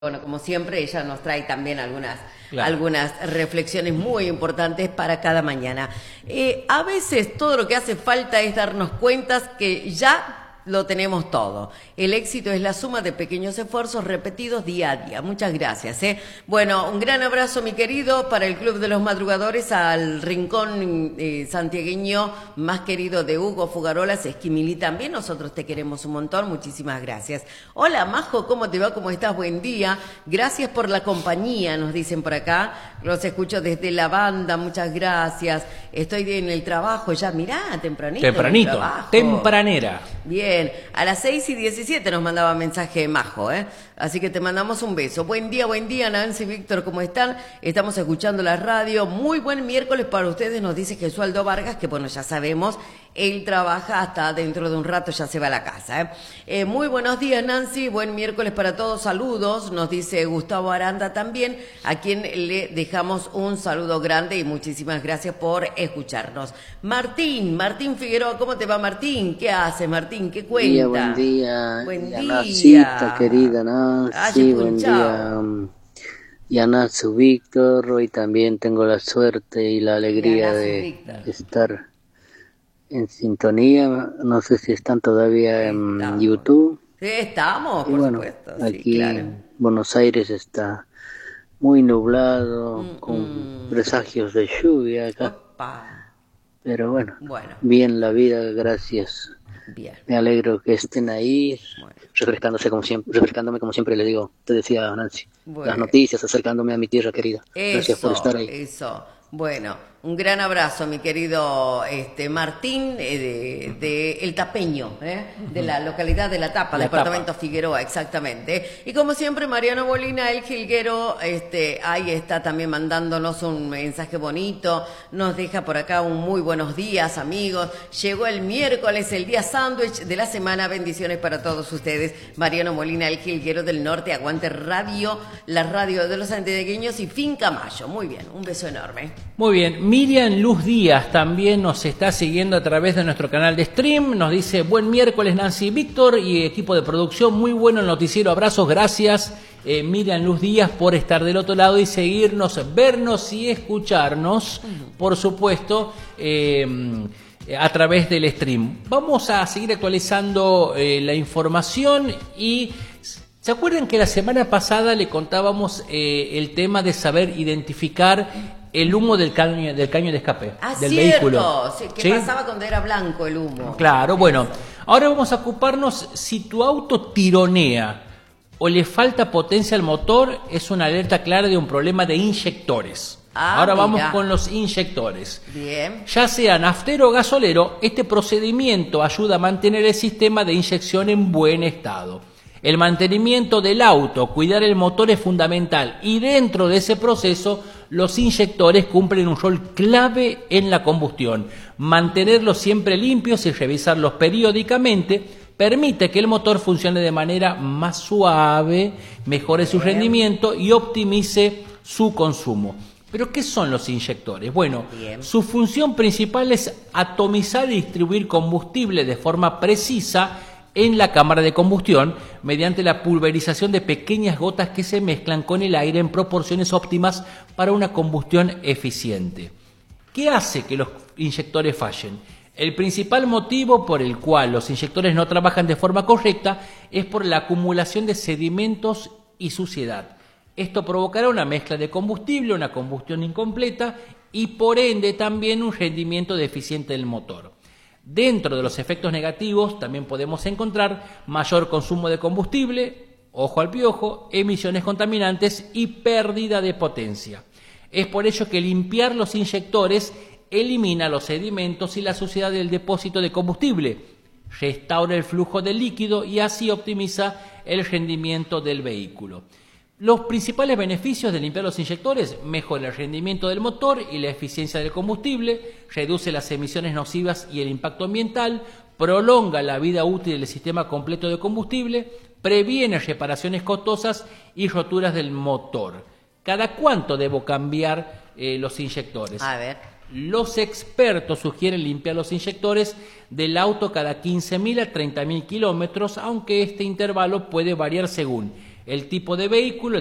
Bueno, como siempre, ella nos trae también Claro. algunas reflexiones muy importantes para cada mañana. A veces todo lo que hace falta es darnos cuenta que ya lo tenemos todo. El éxito es la suma de pequeños esfuerzos repetidos día a día. Muchas gracias. Bueno, un gran abrazo, mi querido, para el Club de los Madrugadores, al rincón santiagueño más querido de Hugo Fugarolas, Esquimilí también. Nosotros te queremos un montón. Muchísimas gracias. Hola, Majo, ¿cómo te va? ¿Cómo estás? Buen día. Gracias por la compañía, nos dicen por acá. Los escucho desde la banda. Muchas gracias. Estoy en el trabajo ya. Mirá, tempranito. Tempranito, tempranera. Bien, a las 6:17 nos mandaba mensaje Majo, Así que te mandamos un beso. Buen día, Nancy, Víctor, ¿cómo están? Estamos escuchando la radio. Muy buen miércoles para ustedes, nos dice Gesualdo Vargas, que bueno, ya sabemos, él trabaja hasta dentro de un rato, ya se va a la casa. Muy buenos días, Nancy, buen miércoles para todos, saludos, nos dice Gustavo Aranda también, a quien le dejamos un saludo grande y muchísimas gracias por escucharnos. Martín Figueroa, ¿cómo te va, Martín? ¿Qué haces, Martín? ¿Qué cuenta? Buen día. Buen día. Nancyta, querida Nancy, buen día. Y a Natsu Víctor, hoy también tengo la suerte y la alegría de estar en sintonía. No sé si están todavía en YouTube. Sí, estamos, y por bueno, supuesto. Sí, aquí claro. en Buenos Aires está muy nublado, con presagios de lluvia acá. Opa. Pero bueno, Bueno. bien la vida, gracias. Bien. Me alegro que estén ahí, Bueno. refrescándome como siempre les digo, te decía Nancy, Bueno. las noticias, acercándome a mi tierra querida. Gracias por estar ahí. Eso. Bueno, un gran abrazo, mi querido Martín, de El Tapeño, de la localidad de La Tapa, departamento Figueroa, exactamente. Y como siempre, Mariano Molina, el jilguero, ahí está también mandándonos un mensaje bonito, nos deja por acá un muy buenos días, amigos. Llegó el miércoles, el día sándwich de la semana, bendiciones para todos ustedes. Mariano Molina, el jilguero del norte, aguante radio, la radio de los santiagueños y Finca Mayo. Muy bien, un beso enorme. Muy bien, Miriam Luz Díaz también nos está siguiendo a través de nuestro canal de stream. Nos dice, buen miércoles Nancy y Víctor y equipo de producción, muy bueno el noticiero, abrazos, gracias Miriam Luz Díaz por estar del otro lado y seguirnos, vernos y escucharnos, por supuesto, a través del stream. Vamos a seguir actualizando la información y... ¿Se acuerdan que la semana pasada le contábamos el tema de saber identificar el humo del caño de escape del vehículo? Sí, ¿qué pasaba cuando era blanco el humo? Claro, bueno, ahora vamos a ocuparnos si tu auto tironea o le falta potencia al motor, es una alerta clara de un problema de inyectores. Ahora vamos con los inyectores. Bien. Ya sea naftero o gasolero, este procedimiento ayuda a mantener el sistema de inyección en buen estado. El mantenimiento del auto, cuidar el motor es fundamental y dentro de ese proceso los inyectores cumplen un rol clave en la combustión. Mantenerlos siempre limpios y revisarlos periódicamente permite que el motor funcione de manera más suave, mejore su rendimiento y optimice su consumo. ¿Pero qué son los inyectores? Bueno, su función principal es atomizar y distribuir combustible de forma precisa en la cámara de combustión mediante la pulverización de pequeñas gotas que se mezclan con el aire en proporciones óptimas para una combustión eficiente. ¿Qué hace que los inyectores fallen? El principal motivo por el cual los inyectores no trabajan de forma correcta es por la acumulación de sedimentos y suciedad. Esto provocará una mezcla de combustible, una combustión incompleta y por ende también un rendimiento deficiente del motor. Dentro de los efectos negativos también podemos encontrar mayor consumo de combustible, ojo al piojo, emisiones contaminantes y pérdida de potencia. Es por ello que limpiar los inyectores elimina los sedimentos y la suciedad del depósito de combustible, restaura el flujo de líquido y así optimiza el rendimiento del vehículo. Los principales beneficios de limpiar los inyectores: mejora el rendimiento del motor y la eficiencia del combustible, reduce las emisiones nocivas y el impacto ambiental, prolonga la vida útil del sistema completo de combustible, previene reparaciones costosas y roturas del motor. ¿Cada cuánto debo cambiar los inyectores? A ver. Los expertos sugieren limpiar los inyectores del auto cada 15.000 a 30.000 kilómetros, aunque este intervalo puede variar según el tipo de vehículo,